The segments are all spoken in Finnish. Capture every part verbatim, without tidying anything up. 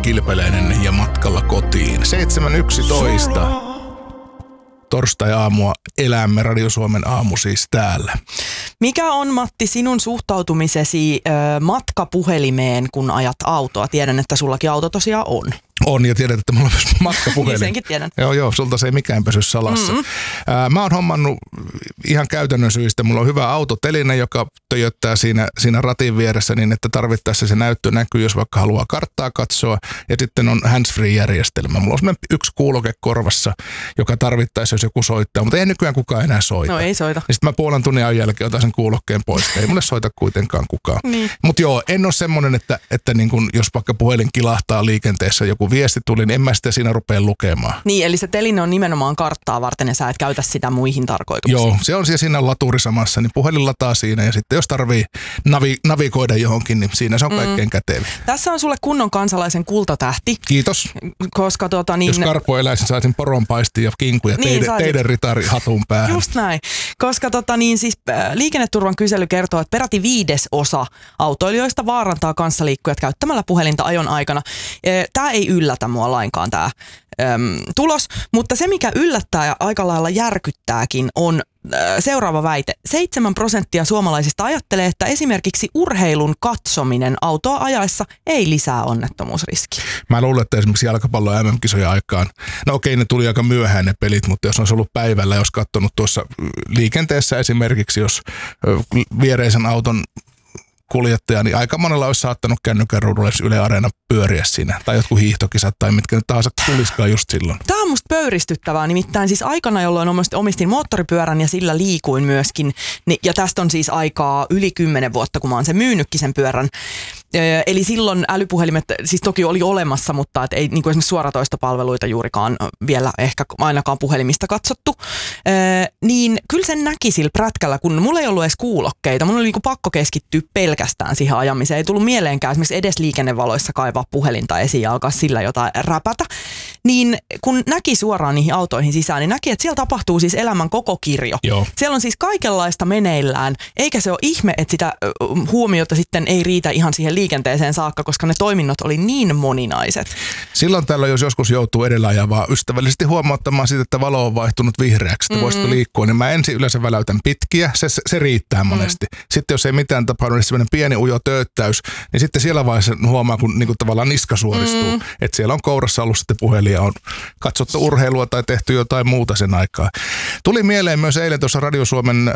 kilpeläinen ja matkalla kotiin. seitsemän yksitoista. Torstai-aamua elämme, Radio Suomen aamu siis täällä. Mikä on, Matti, sinun suhtautumisesi ö, matkapuhelimeen, kun ajat autoa? Tiedän, että sullakin auto tosiaan on. On, ja tiedät, että mulla on myös matkapuhelin. Niin senkin tiedän. Joo, joo, sulta se ei mikään pysy salassa. Mm-hmm. Ää, mä oon hommannut ihan käytännön syistä. Mulla on hyvä autoteline, joka töjöttää siinä, siinä ratin vieressä niin, että tarvittaessa se näyttö näkyy, jos vaikka haluaa karttaa katsoa. Ja sitten on hands-free-järjestelmä. Mulla on semmoinen yksi kuuloke korvassa, joka tarvittaessa, jos joku soittaa. Mutta ei nykyään kukaan enää soita. No ei soita. Ja sitten mä puolen tunnin ajan jälkeen otan sen kuulokkeen pois. Ei mulle soita kuitenkaan kukaan. Niin. Mutta joo, en ole semmoinen, että, että niin kun, jos vaikka puhelin kilahtaa liikenteessä joku viesti tuli, niin en mä sitä siinä rupea lukemaan. Niin, eli se teline on nimenomaan karttaa varten ja sä et käytä sitä muihin tarkoituksiin. Joo, se on siellä siinä laturisamassa, niin puhelin lataa siinä ja sitten jos tarvii navi- navigoida johonkin, niin siinä se on kaikkein mm. kätevin. Tässä on sulle kunnon kansalaisen kultatähti. Kiitos. Koska tota niin... Jos karpo eläisi, saisin poronpaistia ja kinkuja niin, teidän, teidän ritari hatun päähän. Just näin. Koska tota niin siis äh, liikenneturvan kysely kertoo, että peräti viides osa autoilijoista vaarantaa kanssaliikkujat käyttämällä puhelinta ajon aikana. Äh, Tämä ei yllätä mua lainkaan tämä äm, tulos, mutta se mikä yllättää ja aika lailla järkyttääkin on äh, seuraava väite. Seitsemän prosenttia suomalaisista ajattelee, että esimerkiksi urheilun katsominen autoa ajaessa ei lisää onnettomuusriskiä. Mä luulen, että esimerkiksi jalkapallon M M-kisojen aikaan, no okei ne tuli aika myöhään ne pelit, mutta jos olisi ollut päivällä, jos katsonut tuossa liikenteessä esimerkiksi, jos viereisen auton kuljettaja, niin aika monella olisi saattanut kännykän ruudulle Yle Areena pyöriä siinä. Tai jotkut hiihtokisat tai mitkä nyt tahansa tulisikaan just silloin. Tämä on musta pöyristyttävää. Nimittäin siis aikana, jolloin omistin moottoripyörän ja sillä liikuin myöskin. Ja tästä on siis aikaa yli kymmenen vuotta, kun mä oon sen myynytkin sen pyörän. Eli silloin älypuhelimet siis toki oli olemassa, mutta et ei niin kuin esimerkiksi suoratoistopalveluita juurikaan vielä ehkä ainakaan puhelimista katsottu. Ee, niin kyllä sen näki sillä prätkällä, kun mulla ei ollut edes kuulokkeita. Mun oli niin kuin pakko keskittyä pelkästään siihen ajamiseen. Ei tullut mieleenkään esimerkiksi edes liikennevaloissa kaivaa puhelinta esiin ja alkaa sillä jotain räpätä. Niin kun näki suoraan niihin autoihin sisään, niin näki, että siellä tapahtuu siis elämän koko kirjo. Joo. Siellä on siis kaikenlaista meneillään, eikä se ole ihme, että sitä huomiota sitten ei riitä ihan siihen liikenteeseen saakka, koska ne toiminnot oli niin moninaiset. Silloin tällä, jos joskus joutuu edellä ajavaa ystävällisesti huomauttamaan siitä, että valo on vaihtunut vihreäksi, että mm-hmm. voisiko liikkua, niin mä ensin yleensä väläytän pitkiä, se, se riittää monesti. Mm. Sitten jos ei mitään tapahdu, niin sellainen pieni ujo tööttäys, niin sitten siellä vaiheessa huomaa, kun niin kuin tavallaan niska suoristuu, mm. että siellä on kourassa ollut sitten puhelin ja on katsottu urheilua tai tehty jotain muuta sen aikaa. Tuli mieleen myös eilen tuossa Radio Suomen,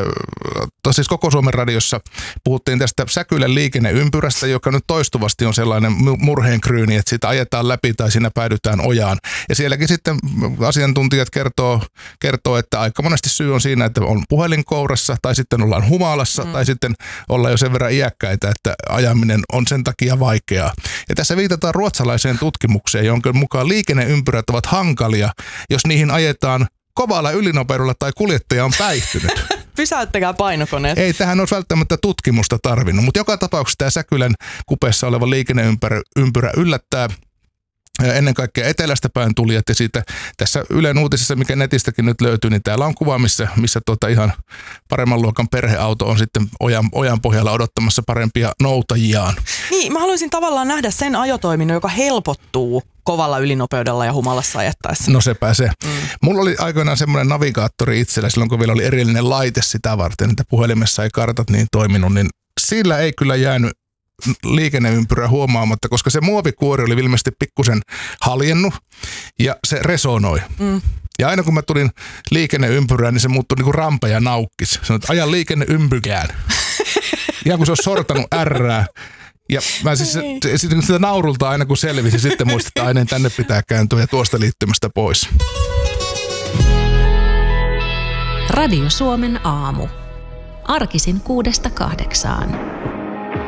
äh, siis koko Suomen radiossa puhuttiin tästä Säkylän liikenneympyrästä, joka nyt toistuvasti on sellainen murheenkryyni, että siitä ajetaan läpi tai siinä päädytään ojaan. Ja sielläkin sitten asiantuntijat kertoo, kertoo, että aika monesti syy on siinä, että on puhelin kourassa tai sitten ollaan humalassa mm. tai sitten ollaan jo sen verran iäkkäitä, että ajaminen on sen takia vaikeaa. Ja tässä viitataan ruotsalaiseen tutkimukseen, jonka mukaan liikenneympyrät ovat hankalia, jos niihin ajetaan kovalla ylinopeudella tai kuljettaja on päihtynyt. Pysäyttäkää painokoneet. Ei tähän ole välttämättä tutkimusta tarvinnut, mutta joka tapauksessa tämä Säkylän kupeessa oleva liikenneympyrä ympyrä yllättää ennen kaikkea etelästä päin tulijat ja siitä tässä Ylen uutisessa, mikä netistäkin nyt löytyy, niin täällä on kuva, missä, missä tuota ihan paremman luokan perheauto on sitten ojan, ojan pohjalla odottamassa parempia noutajiaan. Niin, mä haluaisin tavallaan nähdä sen ajotoiminnon, joka helpottuu kovalla ylinopeudella ja humalassa ajettaessa. No sepä se. Mm. Mulla oli aikoinaan semmoinen navigaattori itsellä, silloin kun vielä oli erillinen laite sitä varten, että puhelimessa ei kartat niin toiminut, niin sillä ei kyllä jäänyt liikenneympyrä huomaamatta, koska se muovikuori oli ilmeisesti pikkusen haljennut ja se resonoi. Mm. Ja aina kun mä tulin liikenneympyrään, niin se muuttui niin kuin rampa ja naukkis. Sanoin, että ajan liikenneympykään. Ihan kun se olisi sortanut ärrää. Ja mä siis sitä naurulta aina kun selvisi, sitten muistin, että aina tänne pitää kääntyä ja tuosta liittymästä pois. Radio Suomen aamu. Arkisin kuudesta kahdeksaan.